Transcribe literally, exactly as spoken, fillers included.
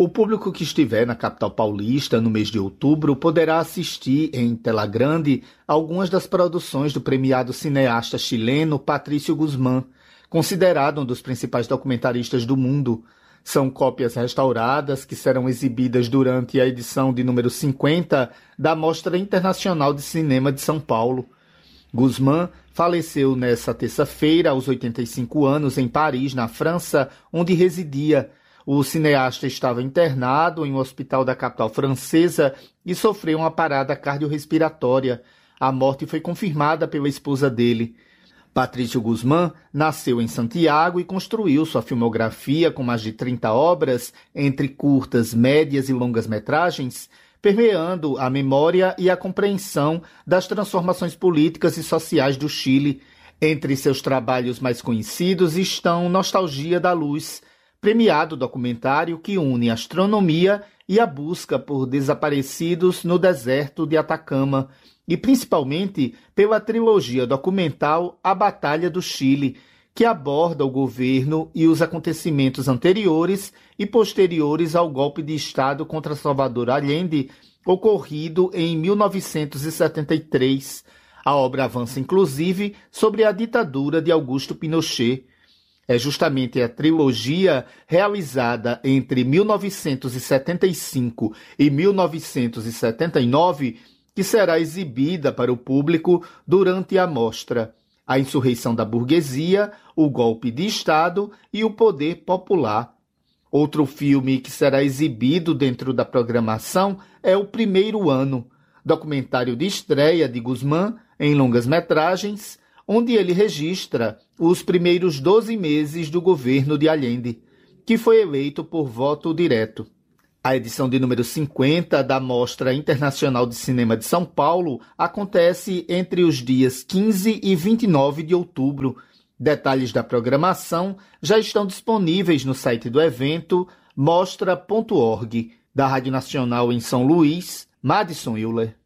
O público que estiver na capital paulista no mês de outubro poderá assistir em tela grande algumas das produções do premiado cineasta chileno Patricio Guzmán, considerado um dos principais documentaristas do mundo. São cópias restauradas que serão exibidas durante a edição de número cinquenta da Mostra Internacional de Cinema de São Paulo. Guzmán faleceu nesta terça-feira, aos oitenta e cinco anos, em Paris, na França, onde residia. O cineasta estava internado em um hospital da capital francesa e sofreu uma parada cardiorrespiratória. A morte foi confirmada pela esposa dele. Patricio Guzmán nasceu em Santiago e construiu sua filmografia com mais de trinta obras, entre curtas, médias e longas metragens, permeando a memória e a compreensão das transformações políticas e sociais do Chile. Entre seus trabalhos mais conhecidos estão Nostalgia da Luz, premiado documentário que une a astronomia e a busca por desaparecidos no deserto de Atacama, e principalmente pela trilogia documental A Batalha do Chile, que aborda o governo e os acontecimentos anteriores e posteriores ao golpe de Estado contra Salvador Allende, ocorrido em mil novecentos e setenta e três. A obra avança, inclusive, sobre a ditadura de Augusto Pinochet. É justamente a trilogia realizada entre mil novecentos e setenta e cinco e mil novecentos e setenta e nove que será exibida para o público durante a mostra. A insurreição da burguesia, o golpe de Estado e o poder popular. Outro filme que será exibido dentro da programação é O Primeiro Ano, documentário de estreia de Guzmán em longas metragens, onde ele registra os primeiros doze meses do governo de Allende, que foi eleito por voto direto. A edição de número cinquenta da Mostra Internacional de Cinema de São Paulo acontece entre os dias quinze e vinte e nove de outubro. Detalhes da programação já estão disponíveis no site do evento mostra ponto org. Da Rádio Nacional em São Luís, Madison Euler.